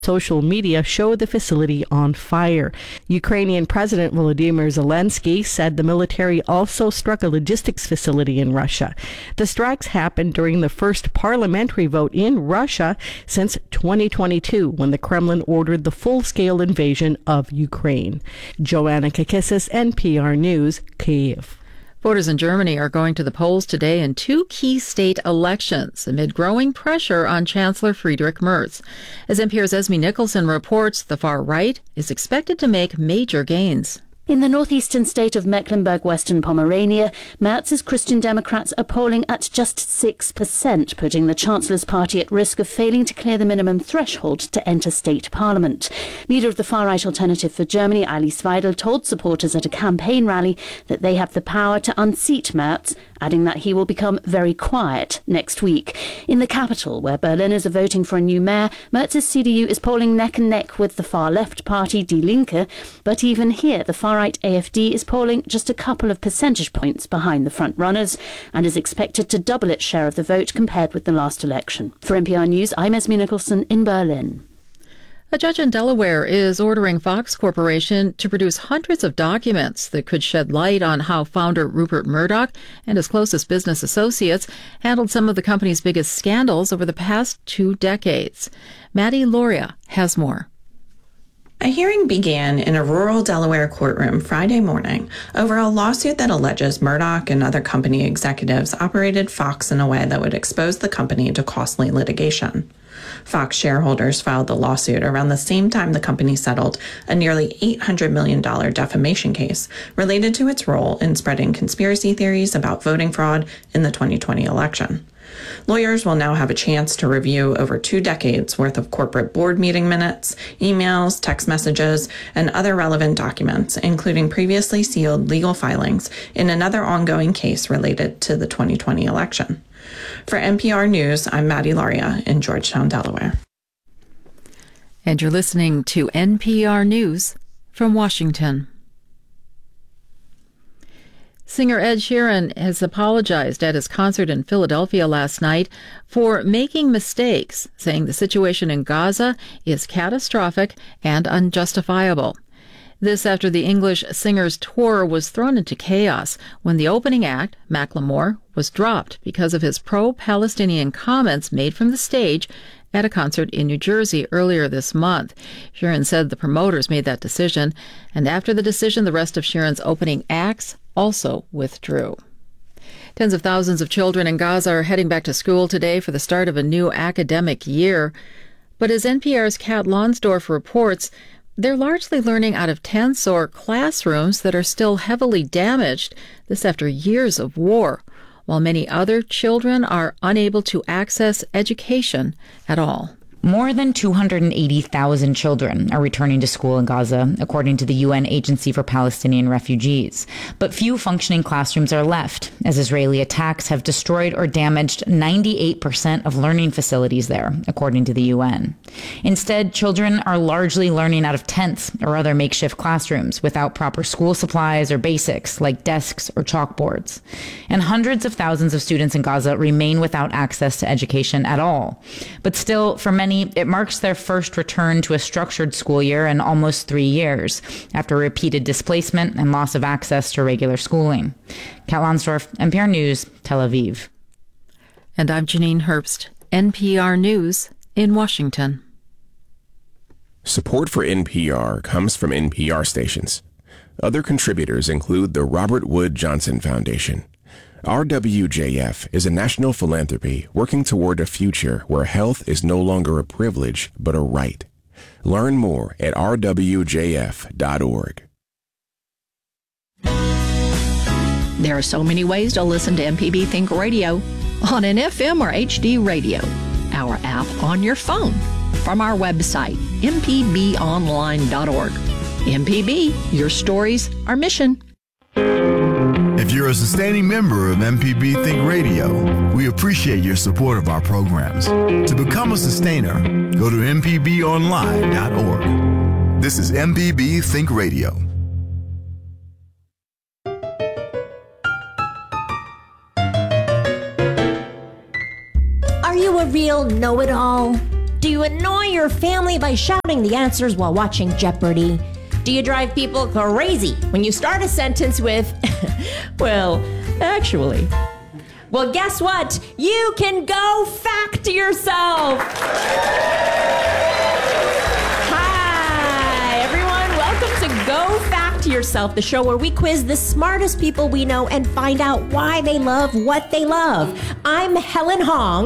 social media show the facility on fire. Ukrainian President Volodymyr Zelensky said the military also struck a logistics facility in Russia. The strikes happened during the first parliamentary vote in Russia since 2022, when the Kremlin ordered the full-scale invasion of Ukraine. Joanna Kakissis, NPR News, Kyiv. Voters in Germany are going to the polls today in two key state elections amid growing pressure on Chancellor Friedrich Merz. As NPR's Esme Nicholson reports, the far right is expected to make major gains. In the northeastern state of Mecklenburg-Western Pomerania, Merz's Christian Democrats are polling at just 6%, putting the Chancellor's party at risk of failing to clear the minimum threshold to enter state parliament. Leader of the far-right Alternative for Germany, Alice Weidel, told supporters at a campaign rally that they have the power to unseat Merz, adding that he will become very quiet next week. In the capital, where Berliners are voting for a new mayor, Merz's CDU is polling neck and neck with the far-left party Die Linke, but even here, the far-right AfD is polling just a couple of percentage points behind the front-runners and is expected to double its share of the vote compared with the last election. For NPR News, I'm Esme Nicholson in Berlin. A judge in Delaware is ordering Fox Corporation to produce hundreds of documents that could shed light on how founder Rupert Murdoch and his closest business associates handled some of the company's biggest scandals over the past 2 decades. Maddie Loria has more. A hearing began in a rural Delaware courtroom Friday morning over a lawsuit that alleges Murdoch and other company executives operated Fox in a way that would expose the company to costly litigation. Fox shareholders filed the lawsuit around the same time the company settled a nearly $800 million defamation case related to its role in spreading conspiracy theories about voting fraud in the 2020 election. Lawyers will now have a chance to review over 2 decades worth of corporate board meeting minutes, emails, text messages, and other relevant documents, including previously sealed legal filings in another ongoing case related to the 2020 election. For NPR News, I'm Maddie Laria in Georgetown, Delaware. And you're listening to NPR News from Washington. Singer Ed Sheeran has apologized at his concert in Philadelphia last night for making mistakes, saying the situation in Gaza is catastrophic and unjustifiable. This after the English singer's tour was thrown into chaos when the opening act, Macklemore, was dropped because of his pro-Palestinian comments made from the stage at a concert in New Jersey earlier this month. Sheeran said the promoters made that decision, and after the decision, the rest of Sheeran's opening acts also withdrew. Tens of thousands of children in Gaza are heading back to school today for the start of a new academic year. But as NPR's Kat Lonsdorf reports, they're largely learning out of tents or classrooms that are still heavily damaged, this after years of war, while many other children are unable to access education at all. More than 280,000 children are returning to school in Gaza, according to the UN Agency for Palestinian Refugees. But few functioning classrooms are left, as Israeli attacks have destroyed or damaged 98% of learning facilities there, according to the UN. Instead, children are largely learning out of tents or other makeshift classrooms without proper school supplies or basics like desks or chalkboards. And hundreds of thousands of students in Gaza remain without access to education at all. But still, for many, it marks their first return to a structured school year in almost 3 years, after repeated displacement and loss of access to regular schooling. Kat Lonsdorf, NPR News, Tel Aviv. And I'm Janine Herbst, NPR News in Washington. Support for NPR comes from NPR stations. Other contributors include the Robert Wood Johnson Foundation. RWJF is a national philanthropy working toward a future where health is no longer a privilege, but a right. Learn more at rwjf.org. There are so many ways to listen to MPB Think Radio on an FM or HD radio, our app on your phone, from our website, mpbonline.org. MPB, your stories, our mission. If you're a sustaining member of MPB Think Radio, we appreciate your support of our programs. To become a sustainer, go to mpbonline.org. This is MPB Think Radio. Are you a real know-it-all? Do you annoy your family by shouting the answers while watching Jeopardy? Do you drive people crazy when you start a sentence with, well, actually? Well, guess what? You can go fact yourself. Hi, everyone. Welcome to Go Fact Yourself, the show where we quiz the smartest people we know and find out why they love what they love. I'm Helen Hong.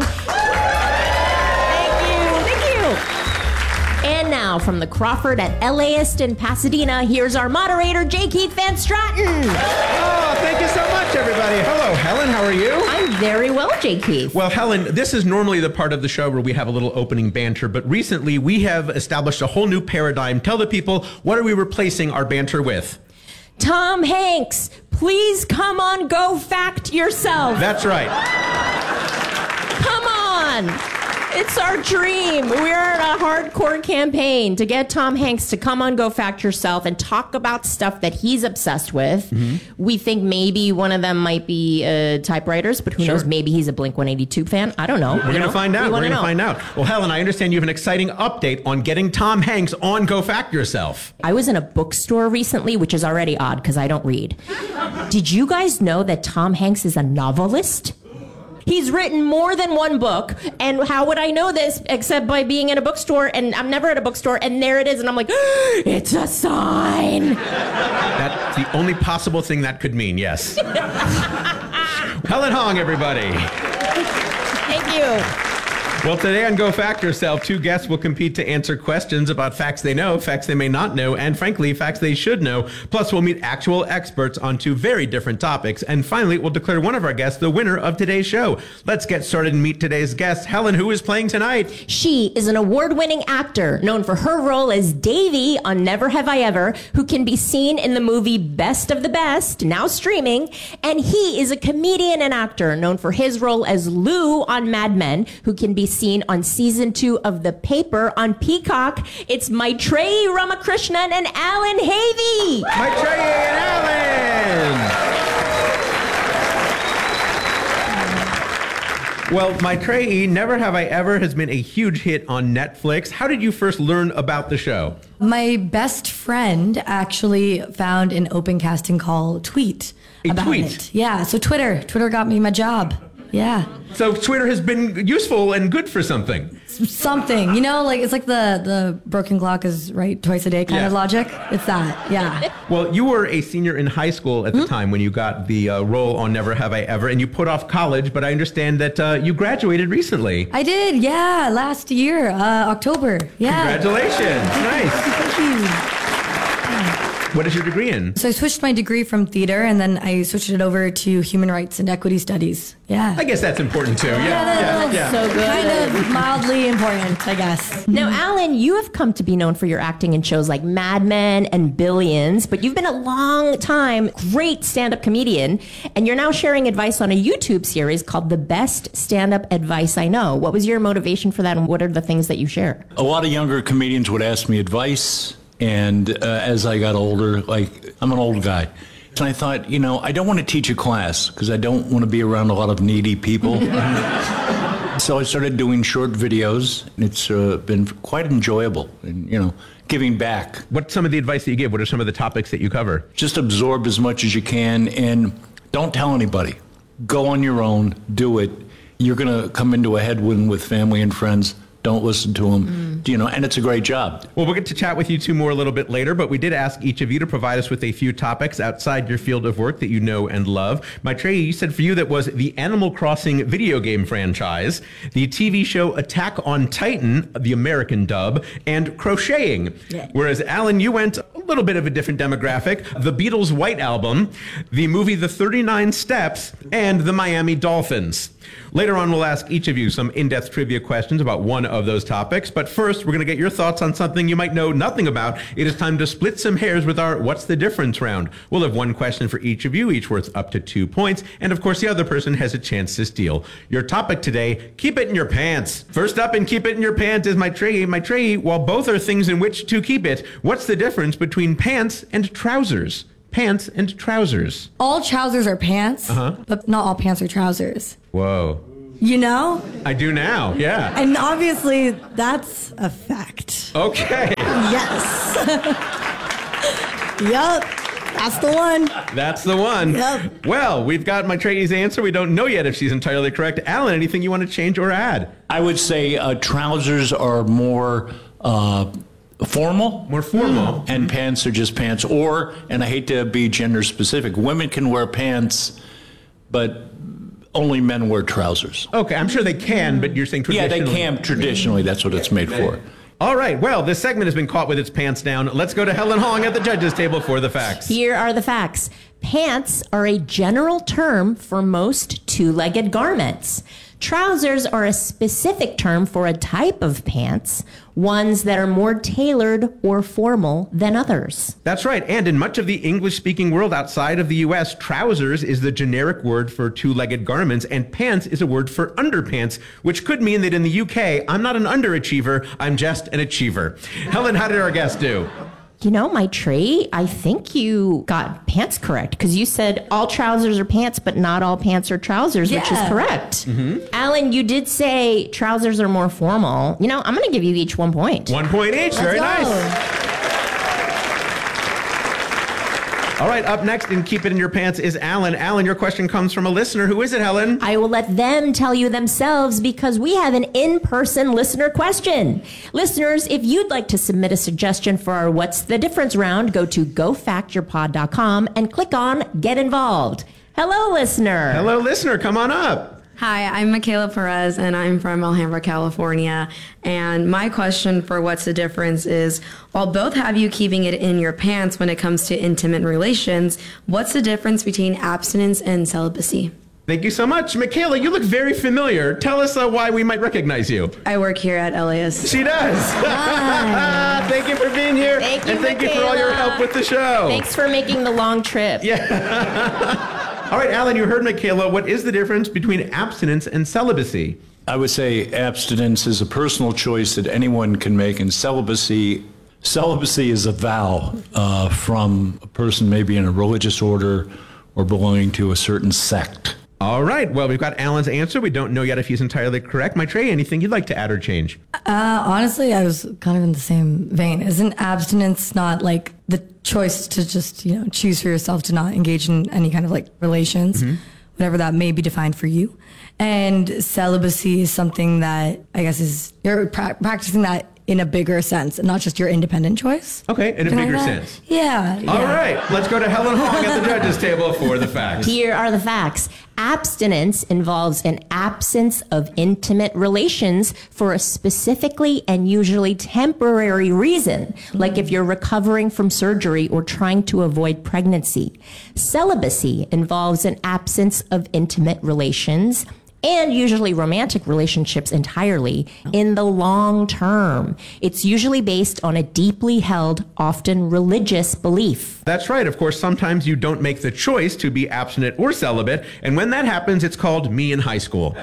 And now, from the Crawford at LAist in Pasadena, here's our moderator, J. Keith Van Straten. Oh, thank you so much, everybody. Hello, Helen. How are you? I'm very well, J. Keith. Well, Helen, this is normally the part of the show where we have a little opening banter, but recently we have established a whole new paradigm. Tell the people, what are we replacing our banter with? Tom Hanks, please come on, go fact yourself. That's right. Come on. It's our dream. We're on a hardcore campaign to get Tom Hanks to come on Go Fact Yourself and talk about stuff that he's obsessed with. Mm-hmm. We think maybe one of them might be typewriters, but who knows? Maybe he's a Blink-182 fan. I don't know. We're going to find out. We're going to find out. Well, Helen, I understand you have an exciting update on getting Tom Hanks on Go Fact Yourself. I was in a bookstore recently, which is already odd because I don't read. Did you guys know that Tom Hanks is a novelist? He's written more than one book, and how would I know this except by being in a bookstore, and I'm never at a bookstore, and there it is, and I'm like, it's a sign. That's the only possible thing that could mean, yes. Helen Hong, everybody. Thank you. Well, today on Go Fact Yourself, two guests will compete to answer questions about facts they know, facts they may not know, and frankly, facts they should know. Plus, we'll meet actual experts on two very different topics. And finally, we'll declare one of our guests the winner of today's show. Let's get started and meet today's guest. Helen, who is playing tonight? She is an award-winning actor known for her role as Davy on Never Have I Ever, who can be seen in the movie Best of the Best, now streaming. And he is a comedian and actor known for his role as Lou on Mad Men, who can be seen on season 2 of The Paper on Peacock. It's Maitreyi Ramakrishnan and Alan Havey. Maitreyi and Alan! Well, Maitreyi, Never Have I Ever has been a huge hit on Netflix. How did you first learn about the show? My best friend actually found an open casting call tweet about it. Yeah, so Twitter got me my job. Yeah. So Twitter has been useful and good for something. Something, you know, like it's like the broken clock is right twice a day kind of logic. It's that, yeah. Well, you were a senior in high school at the time when you got the role on Never Have I Ever, and you put off college, but I understand that you graduated recently. I did, yeah, last year, October. Yeah. Congratulations. Nice. Thank you. What is your degree in? So I switched my degree from theater, and then I switched it over to human rights and equity studies. Yeah. I guess that's important too. Yeah. So good. Kind of mildly important, I guess. Now, Alan, you have come to be known for your acting in shows like Mad Men and Billions, but you've been a long time great stand-up comedian, and you're now sharing advice on a YouTube series called The Best Stand-Up Advice I Know. What was your motivation for that, and what are the things that you share? A lot of younger comedians would ask me advice. And as I got older, like, I'm an old guy. And I thought, you know, I don't want to teach a class because I don't want to be around a lot of needy people. So I started doing short videos. And it's been quite enjoyable and, you know, giving back. What's some of the advice that you give? What are some of the topics that you cover? Just absorb as much as you can and don't tell anybody. Go on your own. Do it. You're going to come into a headwind with family and friends. Don't listen to them, you know, and it's a great job. Well, we'll get to chat with you two more a little bit later, but we did ask each of you to provide us with a few topics outside your field of work that you know and love. Maitreyi, you said for you that was the Animal Crossing video game franchise, the TV show Attack on Titan, the American dub, and crocheting. Yeah. Whereas, Alan, you went a little bit of a different demographic, the Beatles' White Album, the movie The 39 Steps, and the Miami Dolphins. Later on, we'll ask each of you some in-depth trivia questions about one of those topics. But first, we're going to get your thoughts on something you might know nothing about. It is time to split some hairs with our What's the Difference round. We'll have one question for each of you, each worth up to 2 points. And of course, the other person has a chance to steal. Your topic today, keep it in your pants. First up in keep it in your pants is Maitreyi. Maitreyi, while both are things in which to keep it, what's the difference between pants and trousers? Pants and trousers. All trousers are pants, but not all pants are trousers. Whoa. You know? I do now, yeah. And obviously, that's a fact. Okay. Yes. Yup. That's the one. That's the one. Yep. Well, we've got Maitreyi's answer. We don't know yet if she's entirely correct. Alan, anything you want to change or add? I would say trousers are more formal. More formal. And pants are just pants. Or, and I hate to be gender specific, women can wear pants, but only men wear trousers. Okay, I'm sure they can, but you're saying traditionally. Yeah, they can traditionally. That's what it's made for. All right, well, this segment has been caught with its pants down. Let's go to Helen Hong at the judges' table for the facts. Here are the facts. Pants are a general term for most two-legged garments. Trousers are a specific term for a type of pants, ones that are more tailored or formal than others. That's right. And in much of the English-speaking world outside of the U.S., trousers is the generic word for two-legged garments, and pants is a word for underpants, which could mean that in the UK, I'm not an underachiever, I'm just an achiever. Helen, how did our guest do? You know, Maitreyi, I think you got pants correct because you said all trousers are pants, but not all pants are trousers, which is correct. Mm-hmm. Alan, you did say trousers are more formal. You know, I'm going to give you each 1 point. 1 point each. Very nice. All right, up next in Keep It In Your Pants is Alan. Alan, your question comes from a listener. Who is it, Helen? I will let them tell you themselves because we have an in-person listener question. Listeners, if you'd like to submit a suggestion for our What's the Difference round, go to gofactyourpod.com and click on Get Involved. Hello, listener. Hello, listener. Come on up. Hi, I'm Michaela Perez, and I'm from Alhambra, California. And my question for What's the Difference is, while both have you keeping it in your pants when it comes to intimate relations, what's the difference between abstinence and celibacy? Thank you so much. Michaela, you look very familiar. Tell us why we might recognize you. I work here at LAS. She does. Thank you for being here. Thank you, and thank Michaela. you for all your help with the show. Thanks for making the long trip. Yeah. All right, Alan, you heard Michaela. What is the difference between abstinence and celibacy? I would say abstinence is a personal choice that anyone can make, and celibacy is a vow from a person maybe in a religious order or belonging to a certain sect. All right. Well, we've got Alan's answer. We don't know yet if he's entirely correct. Maitreyi, anything you'd like to add or change? Honestly, I was kind of in the same vein. Isn't abstinence not like the choice to just, choose for yourself to not engage in any kind of like relations, whatever that may be defined for you? And celibacy is something that I guess is you're practicing that in a bigger sense, and not just your independent choice. Okay, in a bigger sense. Yeah. All right, let's go to Helen Hong at the judges' table for the facts. Here are the facts. Abstinence involves an absence of intimate relations for a specifically and usually temporary reason, like if you're recovering from surgery or trying to avoid pregnancy. Celibacy involves an absence of intimate relations and usually romantic relationships entirely in the long term. It's usually based on a deeply held, often religious belief. That's right. Of course, sometimes you don't make the choice to be abstinent or celibate, and when that happens, it's called me in high school.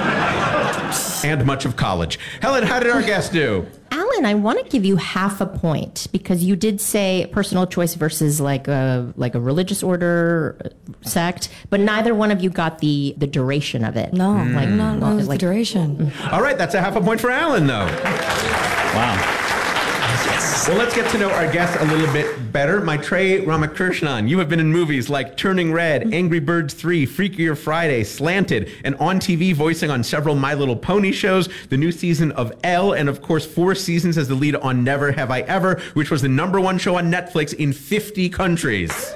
And much of college. Helen, how did our guest do? Alan, I want to give you half a point because you did say personal choice versus like a religious order sect, but neither one of you got the duration of it. No, the duration. All right, that's a half a point for Alan, though. Wow. Well, let's get to know our guest a little bit better. Maitreyi Ramakrishnan, you have been in movies like Turning Red, Angry Birds 3, Freakier Friday, Slanted, and on TV voicing on several My Little Pony shows, the new season of Elle, and of course 4 seasons as the lead on Never Have I Ever, which was the #1 show on Netflix in 50 countries.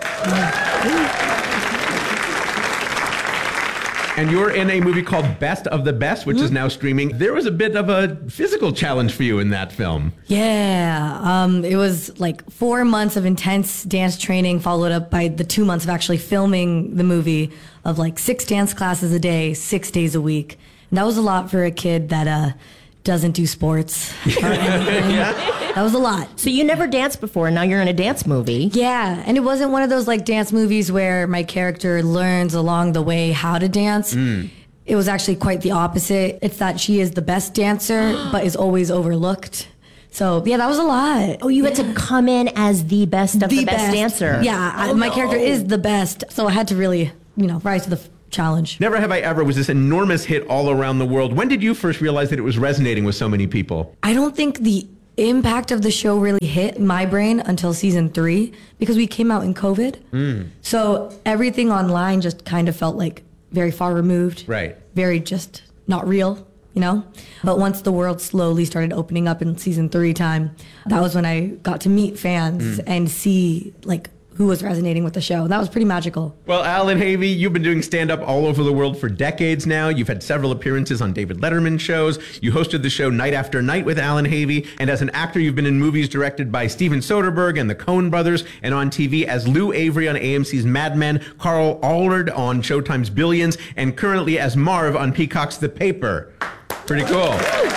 And you're in a movie called Best of the Best, which is now streaming. There was a bit of a physical challenge for you in that film. Yeah. It was like 4 months of intense dance training followed up by the 2 months of actually filming the movie of like 6 dance classes a day, 6 days a week. And that was a lot for a kid that doesn't do sports or anything. That was a lot. So you never danced before, and now you're in a dance movie. Yeah, and it wasn't one of those like dance movies where my character learns along the way how to dance. It was actually quite the opposite. It's that she is the best dancer, but is always overlooked. So yeah, that was a lot. Oh, you had to come in as the best of the best dancer. Yeah, my character is the best, so I had to really, rise to the challenge. Never Have I Ever was this enormous hit all around the world. When did you first realize that it was resonating with so many people? I don't think the impact of the show really hit my brain until season 3 because we came out in COVID. So everything online just kind of felt like very far removed. Right. Very just not real, you know? But once the world slowly started opening up in season 3 time, that was when I got to meet fans and see like who was resonating with the show. That was pretty magical. Well, Alan Havey, you've been doing stand-up all over the world for decades now. You've had several appearances on David Letterman shows. You hosted the show Night After Night with Alan Havey. And as an actor, you've been in movies directed by Steven Soderbergh and the Coen brothers, and on TV as Lou Avery on AMC's Mad Men, Carl Allred on Showtime's Billions, and currently as Marv on Peacock's The Paper. Pretty cool.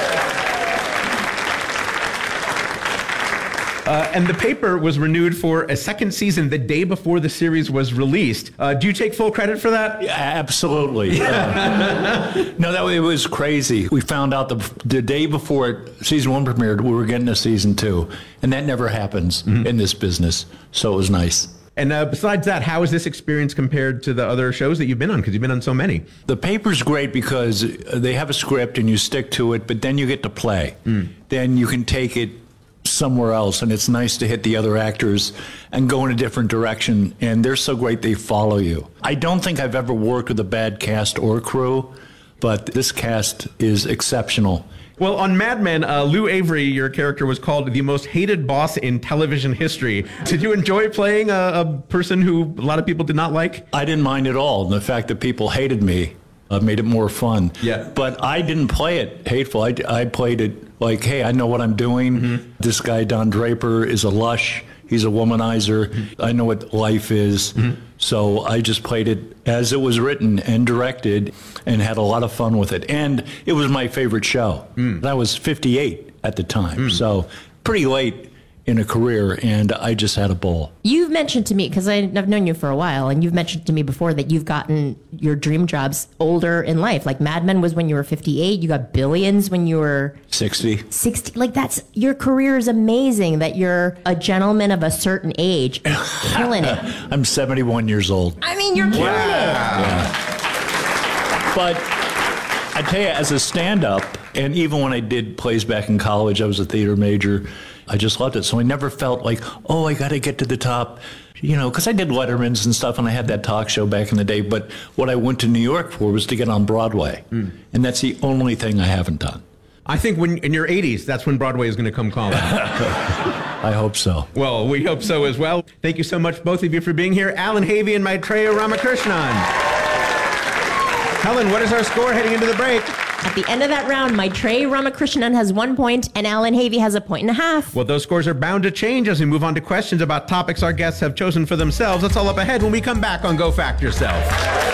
And The Paper was renewed for a second season the day before the series was released. Do you take full credit for that? Yeah, absolutely. No, it was crazy. We found out the day before season 1 premiered, we were getting a season 2. And that never happens in this business. So it was nice. And besides that, how is this experience compared to the other shows that you've been on? Because you've been on so many. The Paper's great because they have a script and you stick to it, but then you get to play. Then you can take it somewhere else, and it's nice to hit the other actors and go in a different direction, and they're so great they follow you. I don't think I've ever worked with a bad cast or crew, but this cast is exceptional. Well, on Mad Men, Lou Avery, your character, was called the most hated boss in television history. Did you enjoy playing a person who a lot of people did not like? I didn't mind at all. The fact that people hated me made it more fun. Yeah. But I didn't play it hateful. I played it like, hey, I know what I'm doing. This guy, Don Draper, is a lush. He's a womanizer. I know what life is. So I just played it as it was written and directed and had a lot of fun with it. And it was my favorite show. I was 58 at the time. So pretty late in a career, and I just had a ball. You've mentioned to me, because I've known you for a while, and you've mentioned to me before that you've gotten your dream jobs older in life. Like Mad Men was when you were 58. You got Billions when you were 60. Like your career is amazing that you're a gentleman of a certain age, killing it. I'm 71 years old. I mean, you're killing it. Yeah. But I tell you, as a stand-up, and even when I did plays back in college, I was a theater major, I just loved it. So I never felt like, oh, I got to get to the top, you know, because I did Letterman's and stuff, and I had that talk show back in the day. But what I went to New York for was to get on Broadway. And that's the only thing I haven't done. I think when in your 80s, that's when Broadway is going to come calling. I hope so. Well, we hope so as well. Thank you so much, both of you, for being here. Alan Havey and Maitreya Ramakrishnan. Helen, what is our score heading into the break? At the end of that round, Maitreya Ramakrishnan has 1 point and Alan Havey has 1.5 points. Well, those scores are bound to change as we move on to questions about topics our guests have chosen for themselves. That's all up ahead when we come back on Go Fact Yourself.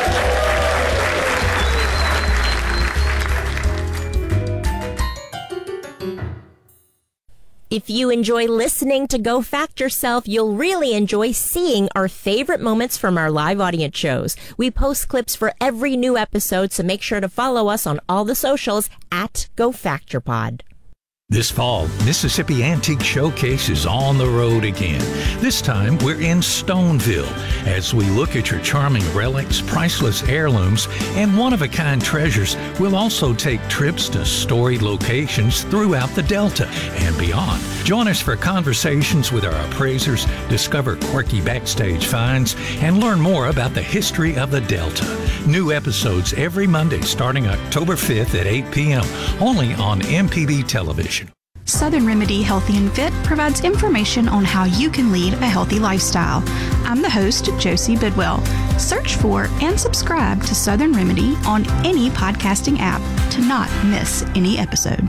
If you enjoy listening to Go Fact Yourself, you'll really enjoy seeing our favorite moments from our live audience shows. We post clips for every new episode, so make sure to follow us on all the socials at Go Fact Your Pod. This fall, Mississippi Antique Showcase is on the road again. This time, we're in Stoneville as we look at your charming relics, priceless heirlooms, and one-of-a-kind treasures. We'll also take trips to storied locations throughout the Delta and beyond. Join us for conversations with our appraisers, discover quirky backstage finds, and learn more about the history of the Delta. New episodes every Monday starting October 5th at 8 p.m. only on MPB Television. Southern Remedy Healthy and Fit provides information on how you can lead a healthy lifestyle. I'm the host, Josie Bidwell. Search for and subscribe to Southern Remedy on any podcasting app to not miss any episode.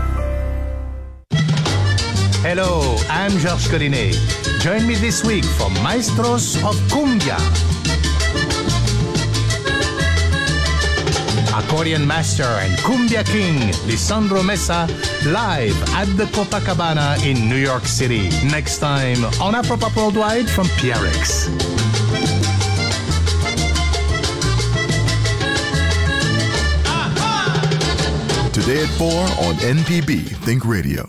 Hello, I'm Georges Collinet. Join me this week for Maestros of Cumbia. Accordion Master and Cumbia King, Lisandro Mesa, live at the Copacabana in New York City. Next time on Afropop Worldwide from PRX. Today at 4 on MPB Think Radio.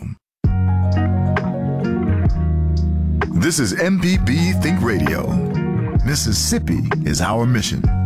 This is MPB Think Radio. Mississippi is our mission.